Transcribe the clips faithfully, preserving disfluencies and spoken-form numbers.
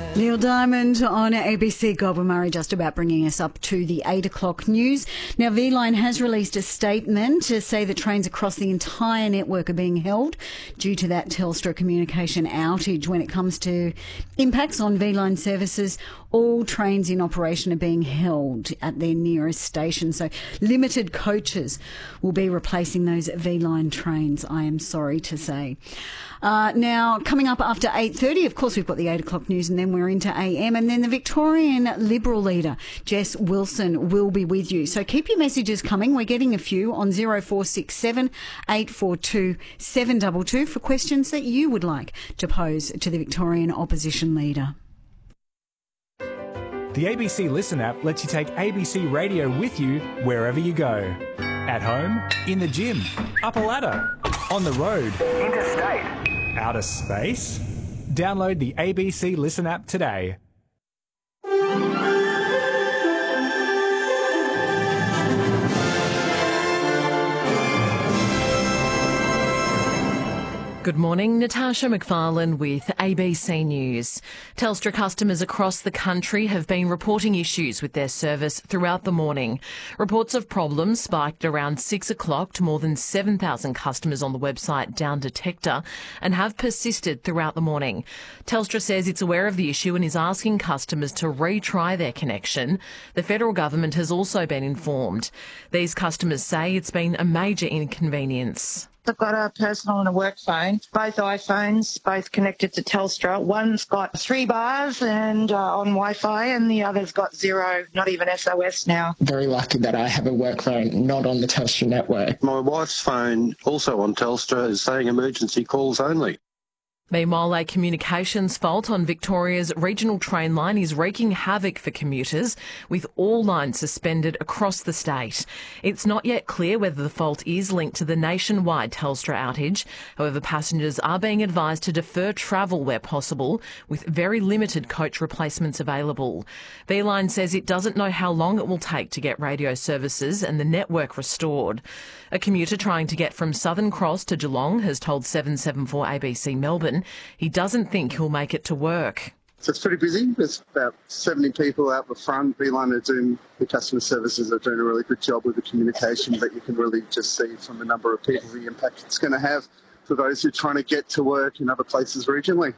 Neil Diamond on A B C. Gob Murray just about bringing us up to the eight o'clock news. Now, V-Line has released a statement to say that trains across the entire network are being held due to that Telstra communication outage. When it comes to impacts on V-Line services, all trains in operation are being held at their nearest station. So limited coaches will be replacing those V-Line trains, I am sorry to say. Uh, now, coming up after eight thirty, of course, we've got the eight o'clock news and then we're into A M. And then the Victorian Liberal leader, Jess Wilson, will be with you. So keep your messages coming. We're getting a few on zero four six seven, eight four two, seven two two for questions that you would like to pose to the Victorian opposition leader. The A B C Listen app lets you take A B C Radio with you wherever you go. At home, in the gym, up a ladder, on the road, interstate, outer space. Download the A B C Listen app today. Good morning, Natasha McFarlane with A B C News. Telstra customers across the country have been reporting issues with their service throughout the morning. Reports of problems spiked around six o'clock to more than seven thousand customers on the website Down Detector and have persisted throughout the morning. Telstra says it's aware of the issue and is asking customers to retry their connection. The federal government has also been informed. These customers say it's been a major inconvenience. I've got a personal and a work phone, both iPhones, both connected to Telstra. One's got three bars and uh, on Wi-Fi, and the other's got zero, not even S O S now. Very lucky that I have a work phone, not on the Telstra network. My wife's phone, also on Telstra, is saying emergency calls only. Meanwhile, a communications fault on Victoria's regional train line is wreaking havoc for commuters, with all lines suspended across the state. It's not yet clear whether the fault is linked to the nationwide Telstra outage. However, passengers are being advised to defer travel where possible, with very limited coach replacements available. V-Line says it doesn't know how long it will take to get radio services and the network restored. A commuter trying to get from Southern Cross to Geelong has told seven seven four A B C Melbourne he doesn't think he'll make it to work. So it's pretty busy. There's about seventy people out the front. V-Line are doing, the customer services are doing a really good job with the communication, but you can really just see from the number of people the impact it's going to have for those who are trying to get to work in other places regionally.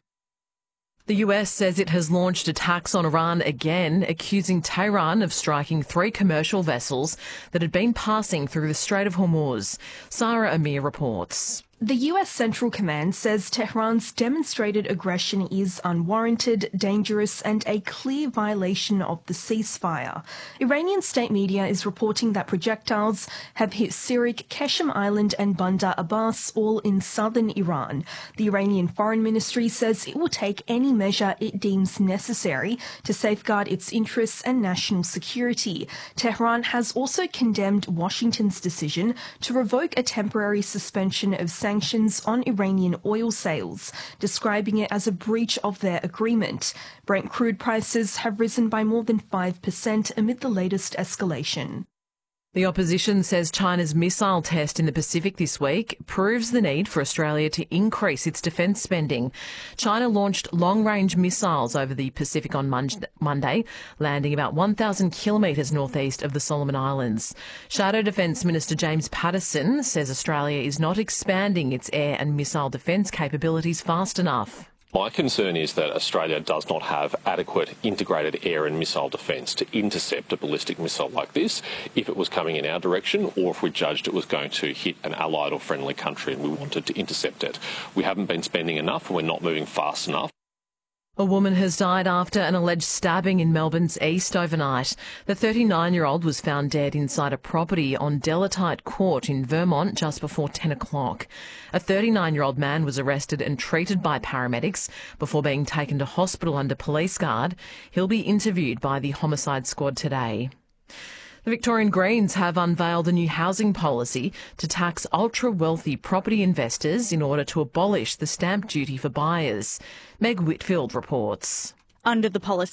The U S says it has launched attacks on Iran again, accusing Tehran of striking three commercial vessels that had been passing through the Strait of Hormuz. Sarah Amir reports. The U S Central Command says Tehran's demonstrated aggression is unwarranted, dangerous and a clear violation of the ceasefire. Iranian state media is reporting that projectiles have hit Sirik, Keshem Island and Bandar Abbas, all in southern Iran. The Iranian Foreign Ministry says it will take any measure it deems necessary to safeguard its interests and national security. Tehran has also condemned Washington's decision to revoke a temporary suspension of sanctions sanctions on Iranian oil sales, describing it as a breach of their agreement. Brent crude prices have risen by more than five percent amid the latest escalation. The opposition says China's missile test in the Pacific this week proves the need for Australia to increase its defence spending. China launched long-range missiles over the Pacific on Monday, landing about one thousand kilometres northeast of the Solomon Islands. Shadow Defence Minister James Patterson says Australia is not expanding its air and missile defence capabilities fast enough. My concern is that Australia does not have adequate integrated air and missile defence to intercept a ballistic missile like this if it was coming in our direction or if we judged it was going to hit an allied or friendly country and we wanted to intercept it. We haven't been spending enough and we're not moving fast enough. A woman has died after an alleged stabbing in Melbourne's east overnight. The thirty-nine-year-old was found dead inside a property on Delatite Court in Vermont just before ten o'clock. A thirty-nine-year-old man was arrested and treated by paramedics before being taken to hospital under police guard. He'll be interviewed by the homicide squad today. The Victorian Greens have unveiled a new housing policy to tax ultra-wealthy property investors in order to abolish the stamp duty for buyers. Meg Whitfield reports. Under the policy,